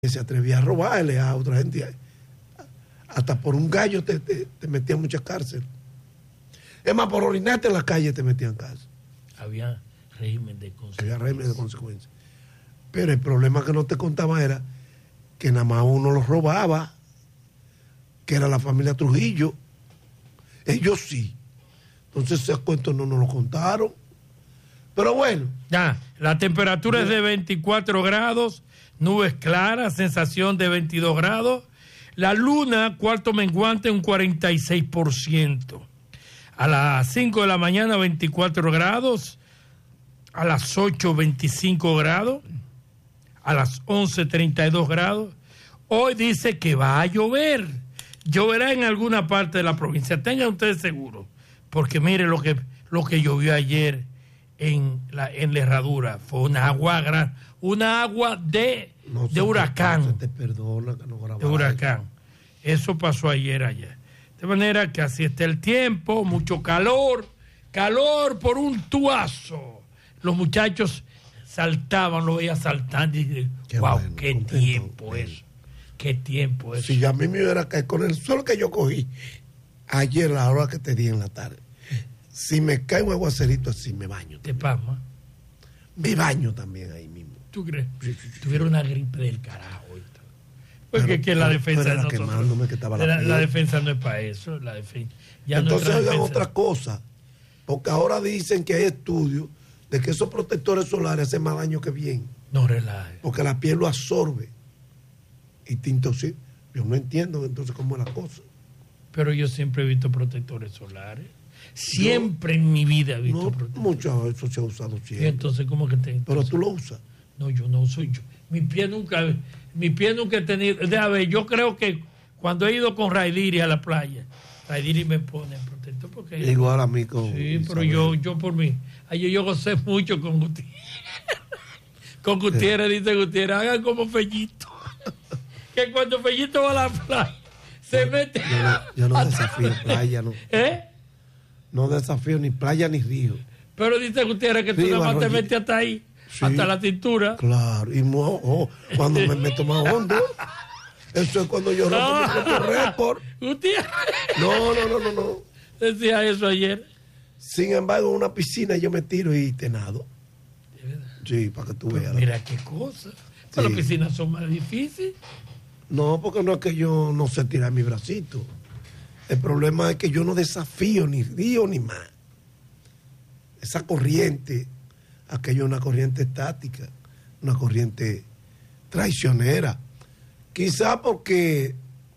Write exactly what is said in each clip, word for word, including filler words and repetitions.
que se atrevía a robarle a otra gente. Hasta por un gallo te, te, te metían muchas cárceles. Es más, por orinarte en la calle te metían cárcel. Había régimen de consecuencias. Había régimen de consecuencias. Pero el problema que no te contaba era que nada más uno los robaba, que era la familia Trujillo. Ellos sí. Entonces ese cuento no nos lo contaron. Pero bueno. Ya, la temperatura sí. es de veinticuatro grados, nubes claras, sensación de veintidós grados. La luna, cuarto menguante, un cuarenta y seis por ciento. A las cinco de la mañana, veinticuatro grados. A las ocho, veinticinco grados. A las once, treinta y dos grados. Hoy dice que va a llover. Lloverá en alguna parte de la provincia. Tengan ustedes seguro. Porque mire lo que, lo que llovió ayer en la, en la Herradura. Fue una agua gran, una agua de, no de huracán. Se te perdona que no de huracán. Eso pasó ayer, ayer. De manera que así está el tiempo, mucho calor, calor por un tuazo. Los muchachos saltaban, lo veía saltando y dije, qué wow, bueno, qué contento, tiempo bien. eso. Qué tiempo eso. Si a mí me hubiera caído con el sol que yo cogí ayer, la hora que te di en la tarde, si me cae un aguacerito así, me baño. ¿Te pasma? Me baño también ahí mismo. ¿Tú crees? Sí, sí, sí. Tuviera una gripe del carajo. Porque pero, que la defensa pero de nosotros, que estaba la, la, la defensa no es para eso. La defensa, ya Entonces oigan defensa... otra cosa, porque ahora dicen que hay estudios de que esos protectores solares hacen más daño que bien. No relaje. Porque la piel lo absorbe y te intoxica. Yo no entiendo entonces cómo es la cosa. Pero yo siempre he visto protectores solares. Siempre yo, en mi vida he visto no, protectores. Mucho eso se ha usado siempre. Y entonces, ¿cómo que te...? Pero tú lo usas. No, yo no soy yo. Mi pie nunca... Mi pie nunca he tenido... A ver, yo creo que cuando he ido con Raidiri a la playa, Raidiri me pone protector porque... Igual a mí con... Sí, Isabel. Pero yo, yo por mí... Ayer yo gocé mucho con Gutiérrez. Con Gutiérrez, sí. Dice Gutiérrez, hagan como Fellito. Que cuando Fellito va a la playa, se yo, mete... Yo no, yo no desafío playa, no. ¿Eh? No desafío ni playa ni río. Pero dice Gutiérrez que sí, tú nada más te metes hasta ahí. Sí, hasta la tintura. Claro, y mo, oh, cuando me meto más hondo, eso es cuando yo rompo no. mi propio récord. No, no, no, no, no. Decía eso ayer. Sin embargo, en una piscina yo me tiro y te nado. ¿De verdad? Sí, para que tú pues veas. Mira qué cosa. Sí. Las piscinas son más difíciles. No, porque no es que yo no sé tirar mi bracito. El problema es que yo no desafío ni río ni mar. Esa corriente... Aquello es una corriente estática, una corriente traicionera. Quizá porque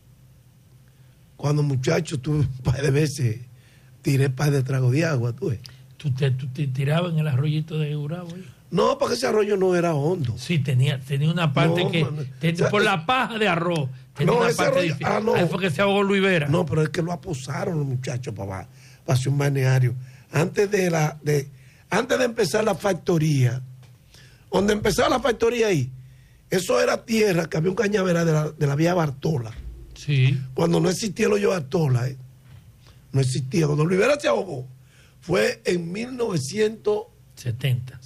cuando muchacho tuve un par de veces tiré par de trago de agua, tú ves. ¿Tú te, tú te tirabas en el arroyito de Gurabo? ¿Eh? No, porque ese arroyo no era hondo. Sí, tenía, tenía una parte no, que... Man, ten, o sea, por es, la paja de arroz. Tenía no, una ese parte arroyo... difícil. Ah, no. Ahí fue que se ahogó Luis Vera. No, pero es que lo aposaron los muchachos para, para hacer un balneario. Antes de la... De, Antes de empezar la factoría, donde empezaba la factoría ahí, eso era tierra, que había un cañaveral de la, de la vía Bartola. Sí. Cuando no existía el hoyo Bartola, ¿eh? No existía. Cuando Olivera se ahogó, fue en mil novecientos setenta.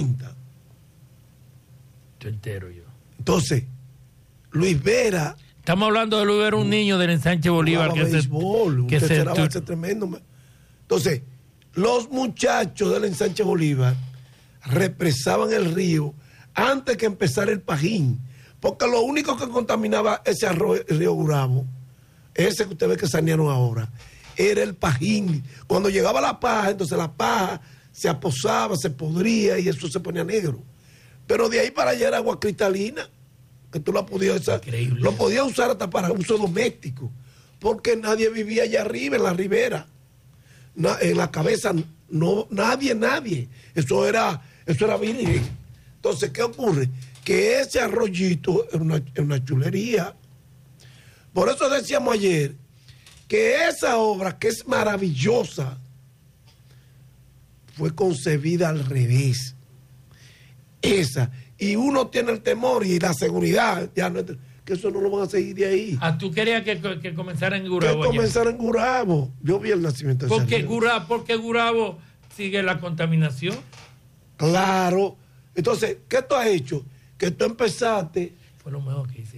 Yo entero yo. Entonces, Luis Vera... Estamos hablando de Luis Vera, un niño del ensanche Bolívar. Que béisbol, se, que se se tremendo. Entonces... Los muchachos del ensanche Bolívar represaban el río antes que empezara el Pajín, porque lo único que contaminaba ese arroyo, el río Gurabo, ese que usted ve que sanearon ahora, era el Pajín. Cuando llegaba la paja, entonces la paja se aposaba, se podría y eso se ponía negro. Pero de ahí para allá era agua cristalina, que tú la podías usar, Increíble. Lo podías usar hasta para uso doméstico, porque nadie vivía allá arriba, en la ribera. En la cabeza, no, nadie, nadie. Eso era, eso era virgen. Entonces, ¿qué ocurre? Que ese arroyito era una, era una chulería. Por eso decíamos ayer que esa obra, que es maravillosa, fue concebida al revés. Esa. Y uno tiene el temor y la seguridad, ya no es, que eso no lo van a seguir de ahí. Ah, ¿tú querías que, que comenzara en Gurabo? Que comenzara en Gurabo. Yo vi el nacimiento de ¿Por qué Gurabo, porque Gurabo sigue la contaminación? Claro. Entonces, ¿qué tú has hecho? Que tú empezaste fue lo mejor que hice.